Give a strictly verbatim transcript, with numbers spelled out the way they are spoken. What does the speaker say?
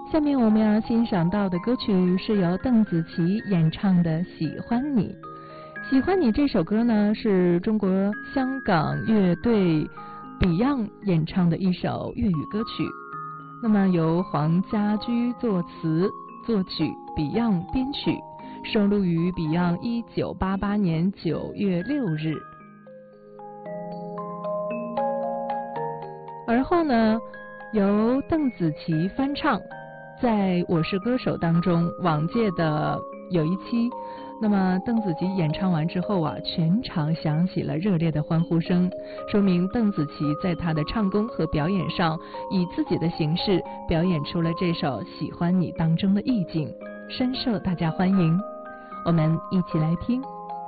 下面我们要欣赏到的歌曲是由邓紫棋演唱的《喜欢你》。喜欢你这首歌呢，是中国香港乐队 Beyond 演唱的一首粤语歌曲。那么由黄家驹作词作曲， Beyond 编曲，收录于 Beyond 一九八八年九月六日。而后呢，由邓紫棋翻唱，在我是歌手当中往届的有一期，那么邓紫棋演唱完之后啊，全场响起了热烈的欢呼声，说明邓紫棋在她的唱功和表演上，以自己的形式表演出了这首《喜欢你》当中的意境，深受大家欢迎。我们一起来听。